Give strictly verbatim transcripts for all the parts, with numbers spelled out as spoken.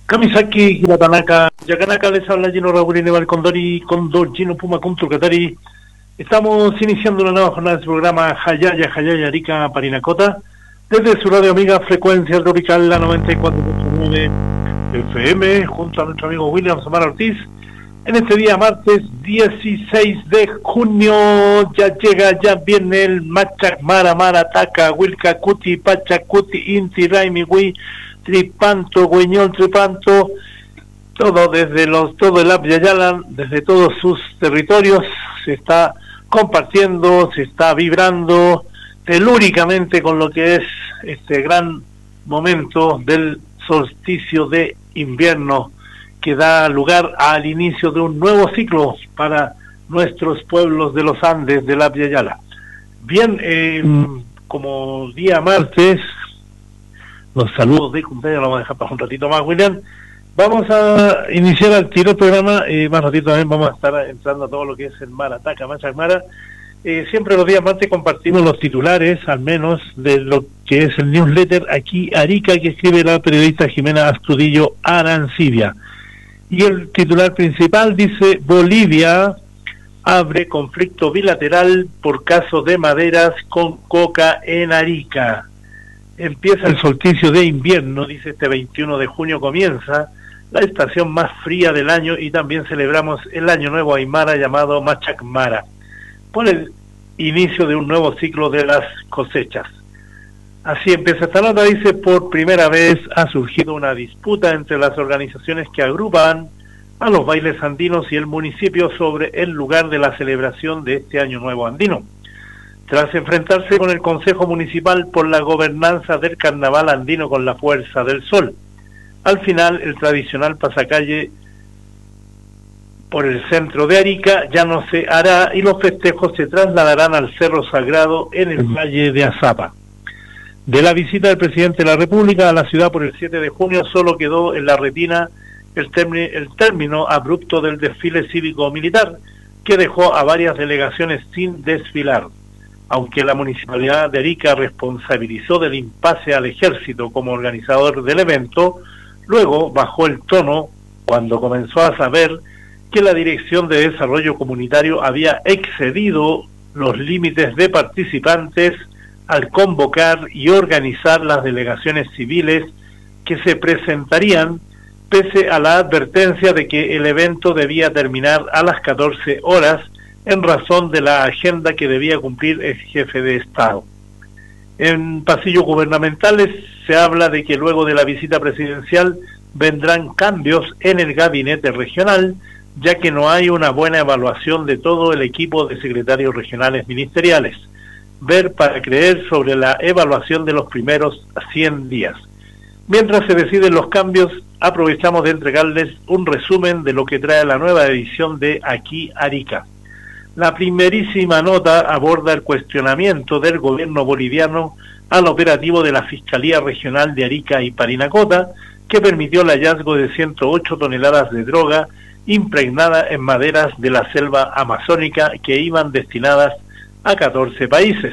Kamisaki, Hiratanaka, Yakanaka, les habla Gino Raúl Neval Condori, Condor, Gino Puma, Contur Katari. Estamos iniciando una nueva jornada de su programa Hayaya, Hayaya, Arica, Parinacota, desde su radio amiga Frecuencia Tropical, la noventa y cuatro punto nueve F M, junto a nuestro amigo William Samara Ortiz. En este día, martes dieciséis de junio, ya llega, ya viene el Machac Mara Mara Taca, Wilca Cuti, Pachacuti, Inti, Raimi, Wi, Tripanto, Güeñol, Tripanto, todo desde los, todo el Abya desde todos sus territorios, se está compartiendo, se está vibrando telúricamente con lo que es este gran momento del solsticio de invierno, que da lugar al inicio de un nuevo ciclo para nuestros pueblos de los Andes del Abya Yala. Bien, eh, mm. como día martes, los saludos de cumpleaños los vamos a dejar para un ratito más, William. Vamos a iniciar al tiro el programa, eh, más ratito también vamos a estar entrando a todo lo que es el Marataca, Machac Mara. Eh, siempre los días martes compartimos los titulares, al menos, de lo que es el newsletter aquí Arica, que escribe la periodista Jimena Astudillo Arancibia. Y el titular principal dice: Bolivia abre conflicto bilateral por caso de maderas con coca en Arica. Empieza el solsticio de invierno, dice, este veintiuno de junio comienza la estación más fría del año y también celebramos el año nuevo aymara llamado Machac Mara, por el inicio de un nuevo ciclo de las cosechas. Así empieza esta nota, dice: por primera vez ha surgido una disputa entre las organizaciones que agrupan a los bailes andinos y el municipio sobre el lugar de la celebración de este año nuevo andino. Tras enfrentarse con el Consejo Municipal por la gobernanza del Carnaval andino con la Fuerza del Sol, al final el tradicional pasacalle por el centro de Arica ya no se hará y los festejos se trasladarán al Cerro Sagrado en el Valle de Azapa. De la visita del presidente de la República a la ciudad por el siete de junio solo quedó en la retina el, el término abrupto del desfile cívico-militar, que dejó a varias delegaciones sin desfilar. Aunque la Municipalidad de Arica responsabilizó del impasse al ejército como organizador del evento, luego bajó el tono cuando comenzó a saber que la Dirección de Desarrollo Comunitario había excedido los límites de participantes al convocar y organizar las delegaciones civiles que se presentarían, pese a la advertencia de que el evento debía terminar a las catorce horas en razón de la agenda que debía cumplir el jefe de Estado. En pasillos gubernamentales se habla de que luego de la visita presidencial vendrán cambios en el gabinete regional, ya que no hay una buena evaluación de todo el equipo de secretarios regionales ministeriales. Ver para creer sobre la evaluación de los primeros cien días. Mientras se deciden los cambios, aprovechamos de entregarles un resumen de lo que trae la nueva edición de Aquí Arica. La primerísima nota aborda el cuestionamiento del gobierno boliviano al operativo de la Fiscalía Regional de Arica y Parinacota, que permitió el hallazgo de ciento ocho toneladas de droga impregnada en maderas de la selva amazónica que iban destinadas a catorce países.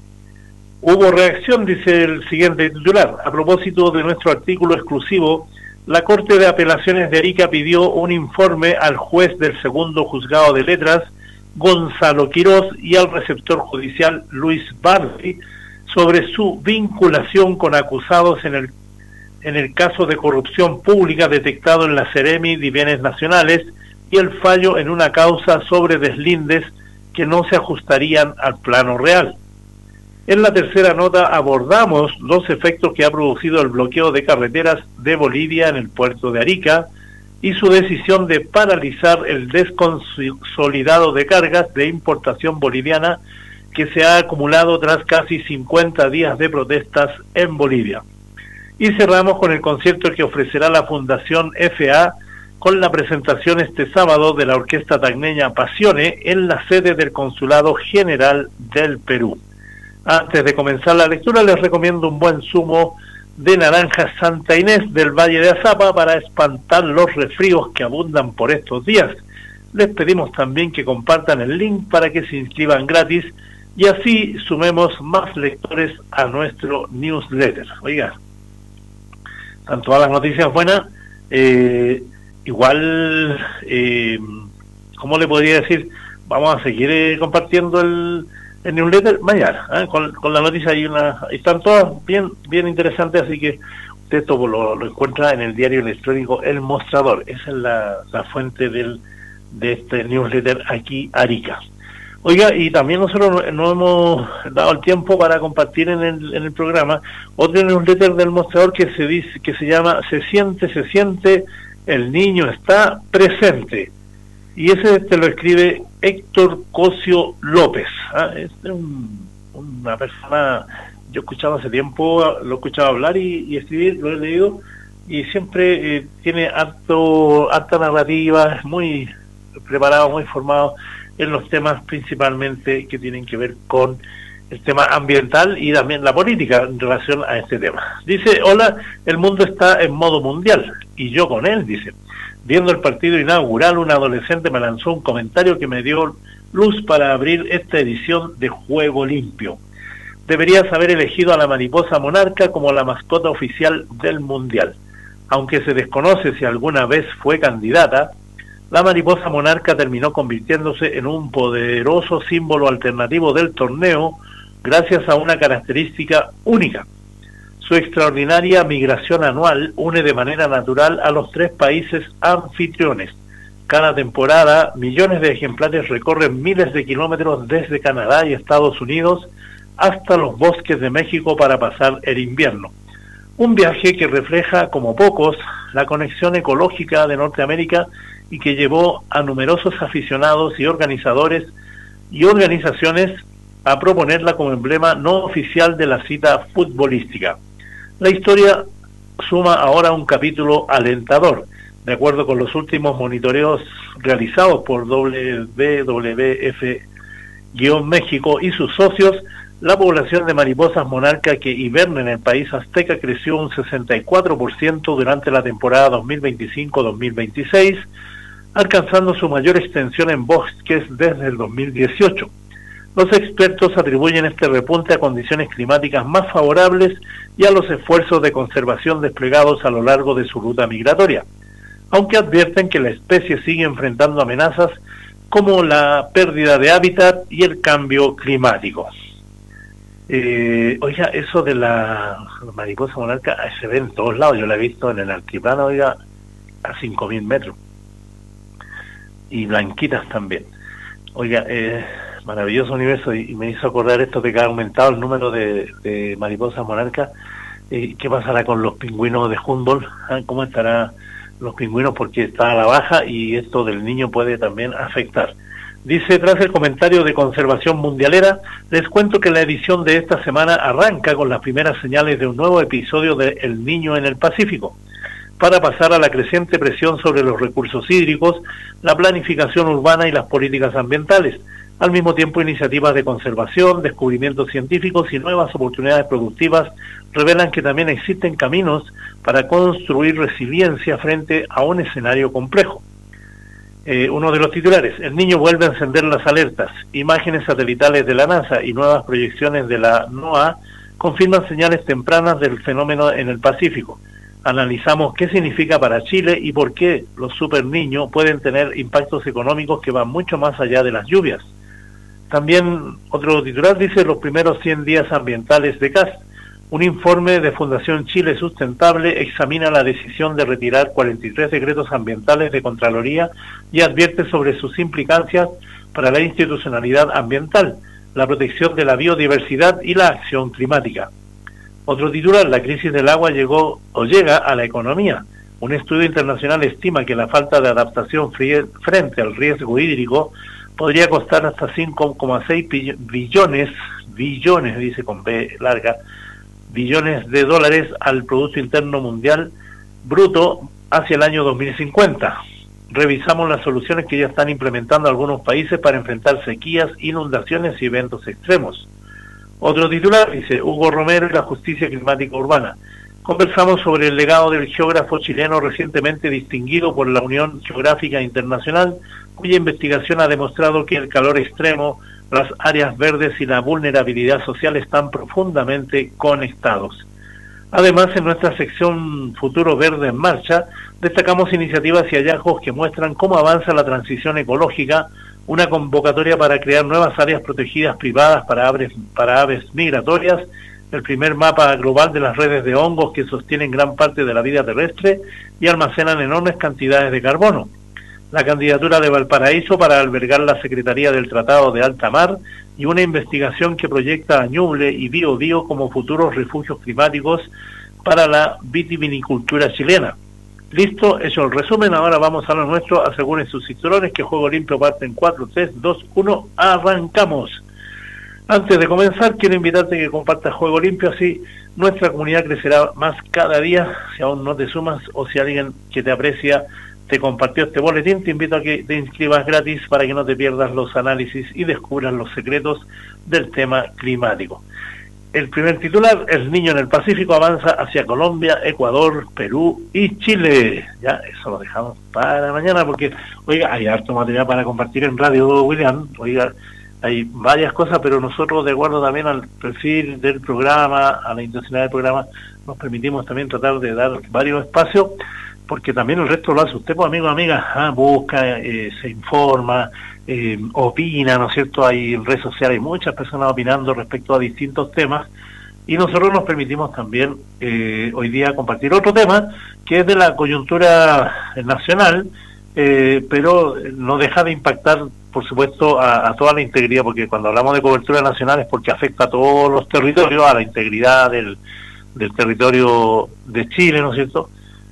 Hubo reacción, dice el siguiente titular. A propósito de nuestro artículo exclusivo, la Corte de Apelaciones de Arica pidió un informe al juez del segundo juzgado de letras, Gonzalo Quiroz, y al receptor judicial Luis Bardi sobre su vinculación con acusados en el en el caso de corrupción pública detectado en la Seremi de Bienes Nacionales y el fallo en una causa sobre deslindes que no se ajustarían al plano real. En la tercera nota abordamos los efectos que ha producido el bloqueo de carreteras de Bolivia en el puerto de Arica y su decisión de paralizar el desconsolidado de cargas de importación boliviana que se ha acumulado tras casi cincuenta días de protestas en Bolivia. Y cerramos con el concierto que ofrecerá la Fundación F A con la presentación este sábado de la orquesta tacneña Pasione en la sede del Consulado General del Perú. Antes de comenzar la lectura les recomiendo un buen zumo de naranja Santa Inés del Valle de Azapa para espantar los resfríos que abundan por estos días. Les pedimos también que compartan el link para que se inscriban gratis y así sumemos más lectores a nuestro newsletter. Oiga, están todas las noticias buenas, Eh, igual, eh, ¿cómo le podría decir? Vamos a seguir eh, compartiendo el, el newsletter mañana, ¿eh? con, con la noticia. Hay una, están todas bien bien interesantes, así que usted esto lo, lo encuentra en el diario electrónico El Mostrador. Esa es la, la fuente del, de este newsletter aquí, Arica. Oiga, y también nosotros no hemos dado el tiempo para compartir en el, en el programa otro newsletter del Mostrador que se dice, que se llama Se siente, se siente, el niño está presente. Y ese te lo escribe Héctor Cosio López. ¿Ah? Es un, una persona, yo escuchaba hace tiempo, lo he escuchado hablar y, y escribir, lo he leído, y siempre eh, tiene harto, harta narrativa, es muy preparado, muy formado en los temas principalmente que tienen que ver con el tema ambiental y también la política en relación a este tema. Dice, hola, el mundo está en modo mundial, y yo con él, dice. Viendo el partido inaugural, un adolescente me lanzó un comentario que me dio luz para abrir esta edición de Juego Limpio. Deberías haber elegido a la mariposa monarca como la mascota oficial del Mundial. Aunque se desconoce si alguna vez fue candidata, la mariposa monarca terminó convirtiéndose en un poderoso símbolo alternativo del torneo gracias a una característica única. Su extraordinaria migración anual une de manera natural a los tres países anfitriones. Cada temporada, millones de ejemplares recorren miles de kilómetros desde Canadá y Estados Unidos hasta los bosques de México para pasar el invierno. Un viaje que refleja, como pocos, la conexión ecológica de Norteamérica y que llevó a numerosos aficionados y organizadores y organizaciones a proponerla como emblema no oficial de la cita futbolística. La historia suma ahora un capítulo alentador. De acuerdo con los últimos monitoreos realizados por W W F-México y sus socios, la población de mariposas monarca que hiberna en el país azteca creció un sesenta y cuatro por ciento durante la temporada dos mil veinticinco dos mil veintiséis, alcanzando su mayor extensión en bosques desde el dos mil dieciocho. Los expertos atribuyen este repunte a condiciones climáticas más favorables y a los esfuerzos de conservación desplegados a lo largo de su ruta migratoria, aunque advierten que la especie sigue enfrentando amenazas como la pérdida de hábitat y el cambio climático. Eh, oiga, eso de la mariposa monarca se ve en todos lados. Yo la he visto en el altiplano, oiga, a cinco mil metros. Y blanquitas también. Oiga, eh, maravilloso universo, y, y me hizo acordar esto de que ha aumentado el número de, de mariposas monarcas. Eh, ¿Qué pasará con los pingüinos de Humboldt? ¿Eh? ¿Cómo estarán los pingüinos? Porque está a la baja y esto del niño puede también afectar. Dice, tras el comentario de Conservación Mundialera, les cuento que la edición de esta semana arranca con las primeras señales de un nuevo episodio de El Niño en el Pacífico. Para pasar a la creciente presión sobre los recursos hídricos, la planificación urbana y las políticas ambientales, al mismo tiempo iniciativas de conservación, descubrimientos científicos y nuevas oportunidades productivas revelan que también existen caminos para construir resiliencia frente a un escenario complejo. Eh, uno de los titulares, el niño vuelve a encender las alertas, imágenes satelitales de la NASA y nuevas proyecciones de la NOAA confirman señales tempranas del fenómeno en el Pacífico. Analizamos qué significa para Chile y por qué los super niños pueden tener impactos económicos que van mucho más allá de las lluvias. También otro titular dice los primeros cien días ambientales de C A S. Un informe de Fundación Chile Sustentable examina la decisión de retirar cuarenta y tres decretos ambientales de Contraloría y advierte sobre sus implicancias para la institucionalidad ambiental, la protección de la biodiversidad y la acción climática. Otro titular, la crisis del agua llegó o llega a la economía. Un estudio internacional estima que la falta de adaptación frente al riesgo hídrico podría costar hasta cinco coma seis billones, billones, dice con B larga, billones de dólares al Producto Interno Mundial bruto hacia el año dos mil cincuenta. Revisamos las soluciones que ya están implementando algunos países para enfrentar sequías, inundaciones y eventos extremos. Otro titular dice, Hugo Romero y la justicia climática urbana. Conversamos sobre el legado del geógrafo chileno recientemente distinguido por la Unión Geográfica Internacional, cuya investigación ha demostrado que el calor extremo, las áreas verdes y la vulnerabilidad social están profundamente conectados. Además, en nuestra sección Futuro Verde en Marcha, destacamos iniciativas y hallazgos que muestran cómo avanza la transición ecológica, una convocatoria para crear nuevas áreas protegidas privadas para aves, para aves migratorias, el primer mapa global de las redes de hongos que sostienen gran parte de la vida terrestre y almacenan enormes cantidades de carbono, la candidatura de Valparaíso para albergar la Secretaría del Tratado de Alta Mar y una investigación que proyecta a Ñuble y Bío Bío como futuros refugios climáticos para la vitivinicultura chilena. Listo, eso es el resumen. Ahora vamos a lo nuestro. Aseguren sus cinturones que Juego Limpio parte en cuatro, tres, dos, uno, arrancamos. Antes de comenzar, quiero invitarte a que compartas Juego Limpio, así nuestra comunidad crecerá más cada día. Si aún no te sumas o si alguien que te aprecia te compartió este boletín, te invito a que te inscribas gratis para que no te pierdas los análisis y descubras los secretos del tema climático. El primer titular, el niño en el Pacífico avanza hacia Colombia, Ecuador, Perú y Chile. Ya, eso lo dejamos para mañana porque, oiga, hay harto material para compartir en Radio William. Oiga, hay varias cosas, pero nosotros, de acuerdo también al perfil del programa, a la intensidad del programa, nos permitimos también tratar de dar varios espacios, porque también el resto lo hace usted, pues, amigo, amiga, ah, busca, eh, se informa, eh, opina, ¿no es cierto? Hay en redes sociales, hay muchas personas opinando respecto a distintos temas, y nosotros nos permitimos también eh, hoy día compartir otro tema, que es de la coyuntura nacional, eh, pero no deja de impactar, por supuesto, a, a toda la integridad, porque cuando hablamos de cobertura nacional es porque afecta a todos los territorios, a la integridad del, del territorio de Chile, ¿no es cierto?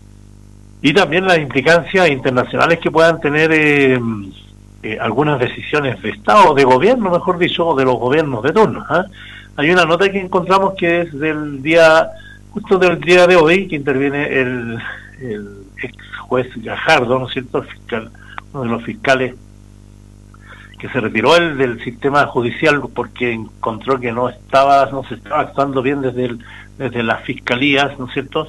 Y también las implicancias internacionales que puedan tener eh, eh, algunas decisiones de Estado, de gobierno, mejor dicho, o de los gobiernos de turno. ¿eh? Hay una nota que encontramos que es del día, justo del día de hoy, que interviene el, el ex juez Gajardo, ¿no es cierto?, el fiscal, uno de los fiscales que se retiró el del sistema judicial porque encontró que no estaba, no se estaba actuando bien desde el, desde las fiscalías, ¿no es cierto?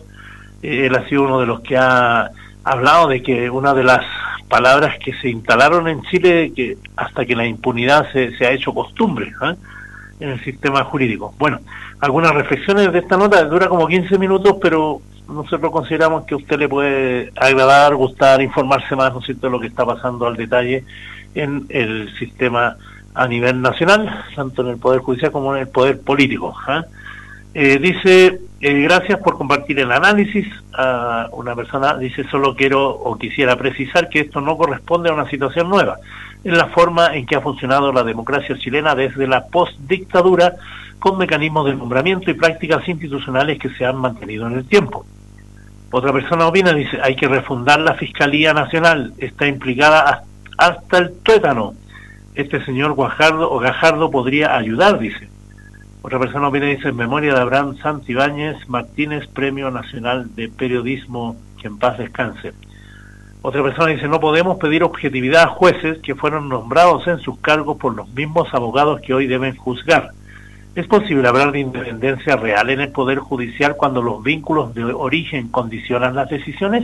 Él ha sido uno de los que ha hablado de que una de las palabras que se instalaron en Chile, que hasta que la impunidad se, se ha hecho costumbre ¿eh? en el sistema jurídico. Bueno, algunas reflexiones de esta nota, dura como quince minutos, pero nosotros consideramos que a usted le puede agradar, gustar, informarse más, ¿no es cierto?, de lo que está pasando al detalle en el sistema a nivel nacional, tanto en el Poder Judicial como en el Poder Político. ¿eh? Eh, dice, eh, gracias por compartir el análisis. Uh, una persona dice, solo quiero o quisiera precisar que esto no corresponde a una situación nueva, en la forma en que ha funcionado la democracia chilena desde la postdictadura, con mecanismos de nombramiento y prácticas institucionales que se han mantenido en el tiempo. Otra persona opina, dice, hay que refundar la Fiscalía Nacional, está implicada hasta el tuétano. Este señor Guajardo o Gajardo podría ayudar, dice. Otra persona opina, dice, en memoria de Abraham Santibáñez Martínez, Premio Nacional de Periodismo, que en paz descanse. Otra persona dice, no podemos pedir objetividad a jueces que fueron nombrados en sus cargos por los mismos abogados que hoy deben juzgar. ¿Es posible hablar de independencia real en el Poder Judicial cuando los vínculos de origen condicionan las decisiones?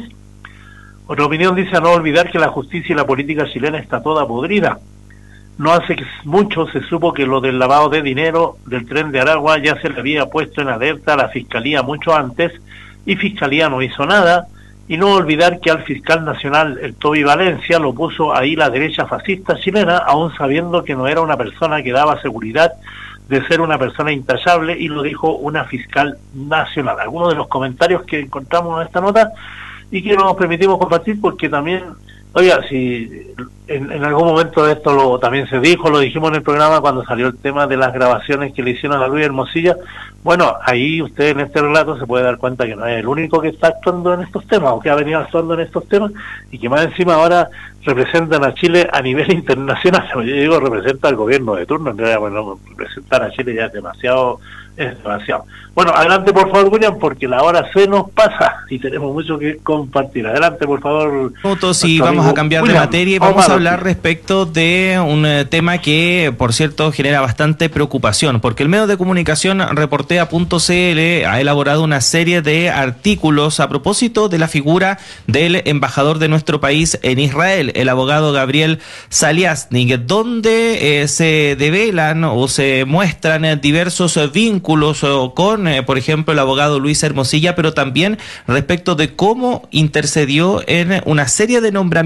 Otra opinión dice, a no olvidar que la justicia y la política chilena está toda podrida. No hace mucho se supo que lo del lavado de dinero del Tren de Aragua ya se le había puesto en alerta a la Fiscalía mucho antes, y Fiscalía no hizo nada, y no olvidar que al fiscal nacional, el Toby Valencia, lo puso ahí la derecha fascista chilena, aún sabiendo que no era una persona que daba seguridad de ser una persona intachable, y lo dijo una fiscal nacional. Algunos de los comentarios que encontramos en esta nota y que nos permitimos compartir porque también, oiga, si en, en algún momento de esto lo también se dijo, lo dijimos en el programa cuando salió el tema de las grabaciones que le hicieron a Luis Hermosilla, bueno, ahí usted en este relato se puede dar cuenta que no es el único que está actuando en estos temas o que ha venido actuando en estos temas y que más encima ahora representan a Chile a nivel internacional. Yo digo, representa al gobierno de turno, en realidad, bueno, representar a Chile ya es demasiado, es demasiado. Bueno, adelante por favor, William, porque la hora se nos pasa y tenemos mucho que compartir. Adelante, por favor. Fotos y vamos a cambiar William, de materia y vamos Omar, a hablar respecto de un eh, tema que, por cierto, genera bastante preocupación, porque el medio de comunicación reportea punto c l ha elaborado una serie de artículos a propósito de la figura del embajador de nuestro país en Israel, el abogado Gabriel Saliasnik, donde eh, se develan o se muestran eh, diversos vínculos vínculos con, eh, por ejemplo, el abogado Luis Hermosilla, pero también respecto de cómo intercedió en una serie de nombramientos